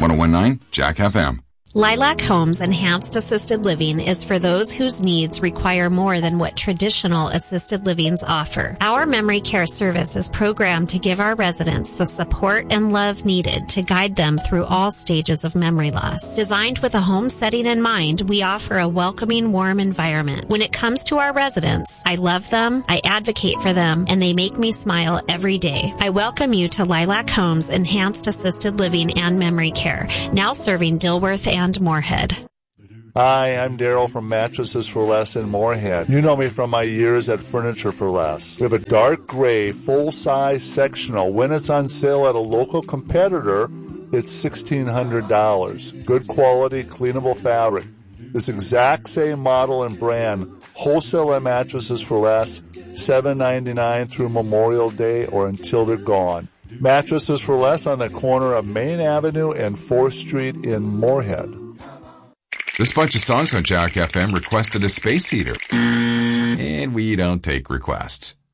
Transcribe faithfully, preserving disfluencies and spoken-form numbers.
oh one nine Jack F M. Lilac Homes Enhanced Assisted Living is for those whose needs require more than what traditional assisted livings offer. Our memory care service is programmed to give our residents the support and love needed to guide them through all stages of memory loss. Designed with a home setting in mind, we offer a welcoming, warm environment. When it comes to our residents, I love them, I advocate for them, and they make me smile every day. I welcome you to Lilac Homes Enhanced Assisted Living and Memory Care, now serving Dilworth and and Moorhead. Hi, I'm Daryl from Mattresses for Less in Moorhead. You know me from my years at Furniture for Less. We have a dark gray, full-size sectional. When it's on sale at a local competitor, it's sixteen hundred dollars. Good quality, cleanable fabric. This exact same model and brand, wholesale at Mattresses for Less, seven ninety-nine through Memorial Day or until they're gone. Mattresses for Less on the corner of Main Avenue and fourth Street in Moorhead. This bunch of songs on Jack F M requested a space heater. And we don't take requests.